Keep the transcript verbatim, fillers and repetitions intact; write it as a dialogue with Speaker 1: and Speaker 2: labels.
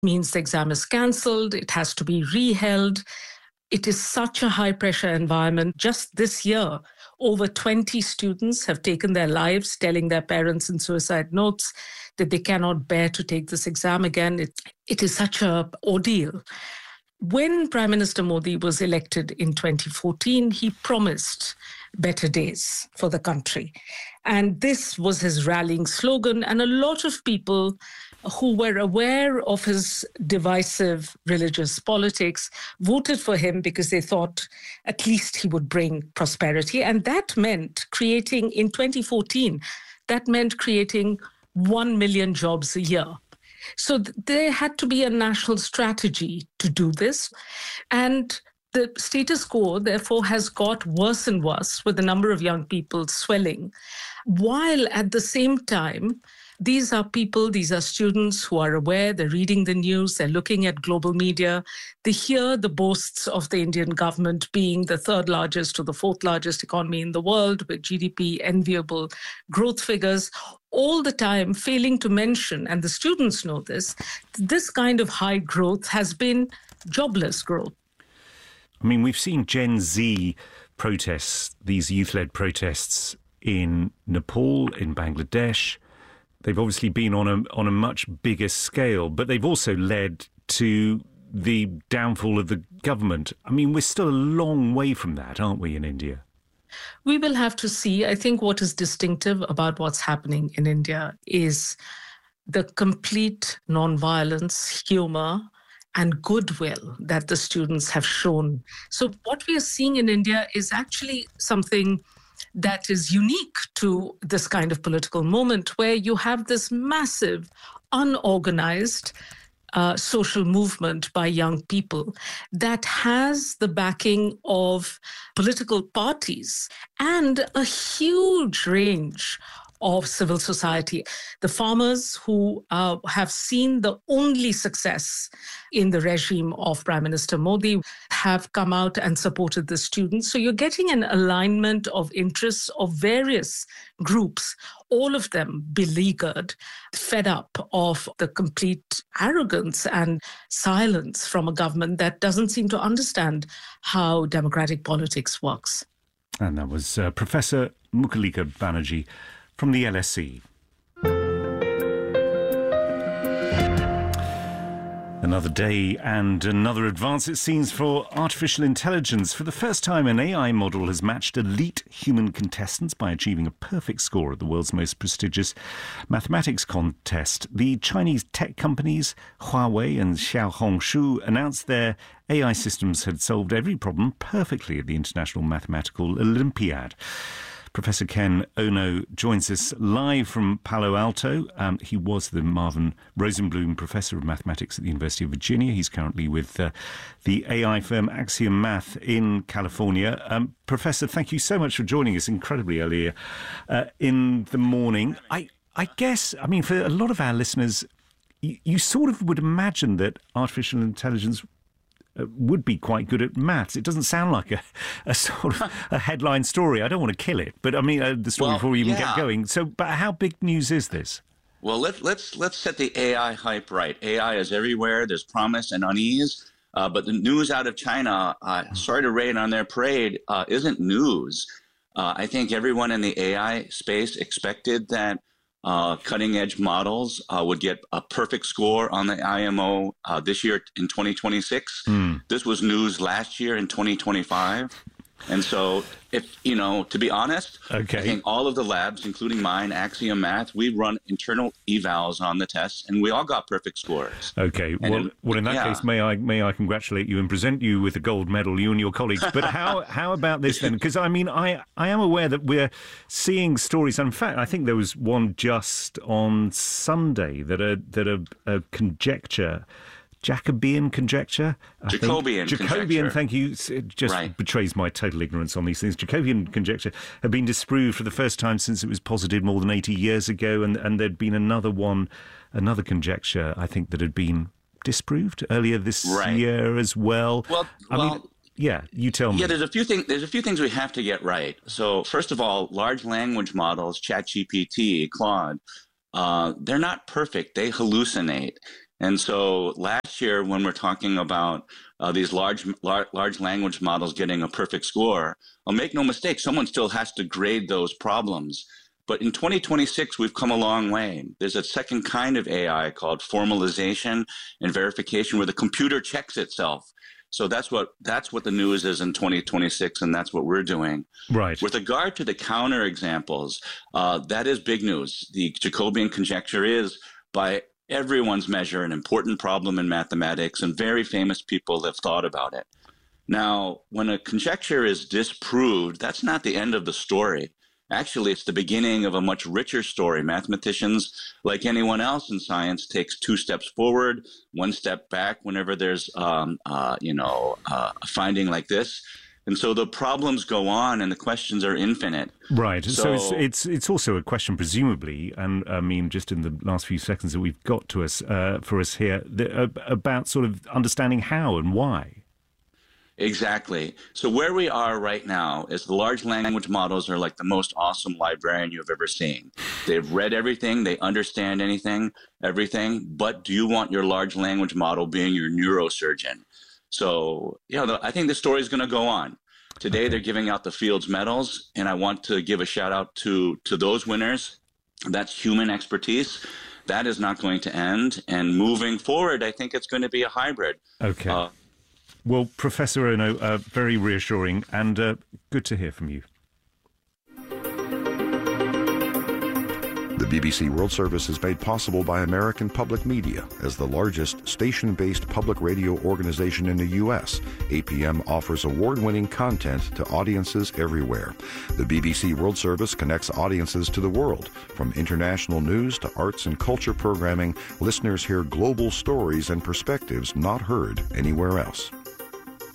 Speaker 1: means the exam is cancelled, it has to be reheld. It is such a high-pressure environment. Just this year, over twenty students have taken their lives, telling their parents in suicide notes that they cannot bear to take this exam again. It, it is such an ordeal. When Prime Minister Modi was elected in twenty fourteen, he promised better days for the country. And this was his rallying slogan. And a lot of people who were aware of his divisive religious politics voted for him because they thought at least he would bring prosperity. And that meant creating, in twenty fourteen, that meant creating one million jobs a year. So th- there had to be a national strategy to do this. And the status quo, therefore, has got worse and worse with the number of young people swelling, while at the same time, these are people, these are students who are aware, they're reading the news, they're looking at global media, they hear the boasts of the Indian government being the third largest or the fourth largest economy in the world with G D P, enviable growth figures, all the time failing to mention, and the students know this, this kind of high growth has been jobless growth.
Speaker 2: I mean, we've seen Gen Z protests, these youth-led protests in Nepal, in Bangladesh. They've obviously been on a on a much bigger scale, but they've also led to the downfall of the government. I mean, we're still a long way from that, aren't we, in India?
Speaker 1: We will have to see. I think what is distinctive about what's happening in India is the complete non-violence, humour, and goodwill that the students have shown. So what we are seeing in India is actually something that is unique to this kind of political moment, where you have this massive, unorganized uh, social movement by young people that has the backing of political parties and a huge range of civil society. The farmers who uh, have seen the only success in the regime of Prime Minister Modi have come out and supported the students. So you're getting an alignment of interests of various groups, all of them beleaguered, fed up of the complete arrogance and silence from a government that doesn't seem to understand how democratic politics works.
Speaker 2: And that was uh, Professor Mukhalika Banerjee from the L S E. Another day and another advance, it seems, for artificial intelligence. For the first time, an A I model has matched elite human contestants by achieving a perfect score at the world's most prestigious mathematics contest. The Chinese tech companies Huawei and Xiaohongshu announced their A I systems had solved every problem perfectly at the International Mathematical Olympiad. Professor Ken Ono joins us live from Palo Alto. Um, he was the Marvin Rosenblum Professor of Mathematics at the University of Virginia. He's currently with uh, the A I firm Axiom Math in California. Um, Professor, thank you so much for joining us incredibly early uh, in the morning. I, I guess, I mean, for a lot of our listeners, you, you sort of would imagine that artificial intelligence Uh, would be quite good at maths. It doesn't sound like a, a sort of a headline story. I don't want to kill it, but I mean uh, the story
Speaker 3: well,
Speaker 2: before we even
Speaker 3: yeah.
Speaker 2: get going. So, but how big news is this?
Speaker 3: Well, let, let's let's set the A I hype right. A I is everywhere. There's promise and unease. Uh, but the news out of China, uh, sorry to rain on their parade, uh, isn't news. Uh, I think everyone in the A I space expected that Uh, cutting-edge models uh, would get a perfect score on the I M O uh, this year in twenty twenty-six. Mm. This was news last year in twenty twenty-five. And so, if you know, to be honest,
Speaker 2: okay.
Speaker 3: I think all of the labs, including mine, Axiom Math, we run internal evals on the tests, and we all got perfect scores.
Speaker 2: Okay.
Speaker 3: And
Speaker 2: well,
Speaker 3: in,
Speaker 2: well, in that
Speaker 3: yeah.
Speaker 2: case, may I may I congratulate you and present you with a gold medal, you and your colleagues. But how how about this then? Because I mean, I I am aware that we're seeing stories. In fact, I think there was one just on Sunday that a that a, a conjecture. Jacobian conjecture? I
Speaker 3: Jacobian
Speaker 2: think.
Speaker 3: conjecture.
Speaker 2: Jacobian, thank you. It just
Speaker 3: right.
Speaker 2: betrays my total ignorance on these things. Jacobian conjecture had been disproved for the first time since it was posited more than eighty years ago, and, and there'd been another one, another conjecture, I think, that had been disproved earlier this
Speaker 3: right.
Speaker 2: year as well.
Speaker 3: Well,
Speaker 2: I
Speaker 3: well,
Speaker 2: mean, yeah, you tell me.
Speaker 3: Yeah, there's a few things. There's a few things we have to get right. So, first of all, large language models, ChatGPT, Claude, uh, they're not perfect. They hallucinate. And so last year, when we're talking about uh, these large, large large language models getting a perfect score, I'll make no mistake, someone still has to grade those problems. But in twenty twenty-six, we've come a long way. There's a second kind of A I called formalization and verification, where the computer checks itself. So that's what that's what the news is in twenty twenty-six, and that's what we're doing.
Speaker 2: Right.
Speaker 3: With regard to the counter examples, uh, that is big news. The Jacobian conjecture is, by everyone's measure, an important problem in mathematics, and very famous people have thought about it. Now, when a conjecture is disproved, that's not the end of the story. Actually, it's the beginning of a much richer story. Mathematicians, like anyone else in science, takes two steps forward, one step back whenever there's, um, uh, you know, uh, a finding like this. And so the problems go on, and the questions are infinite.
Speaker 2: Right. So, so it's,
Speaker 3: So-
Speaker 2: it's it's also a question, presumably, and I mean, just in the last few seconds that we've got to us uh, for us here, the, uh, about sort of understanding how and why.
Speaker 3: Exactly. So where we are right now is the large language models are like the most awesome librarian you've ever seen. They've read everything, they understand anything, everything, but do you want your large language model being your neurosurgeon? So, you know, the, I think the story is going to go on. Today,
Speaker 2: Okay.
Speaker 3: they're giving out the Fields Medals, and I want to give a shout out to, to those winners. That's human expertise. That is not going to end. And moving forward, I think it's going to be a hybrid.
Speaker 2: Okay.
Speaker 3: Uh,
Speaker 2: Well, Professor Ono, uh, very reassuring and uh, good to hear from you.
Speaker 4: The B B C World Service is made possible by American Public Media. As the largest station-based public radio organization in the U S, A P M offers award-winning content to audiences everywhere. The B B C World Service connects audiences to the world. From international news to arts and culture programming, listeners hear global stories and perspectives not heard anywhere else.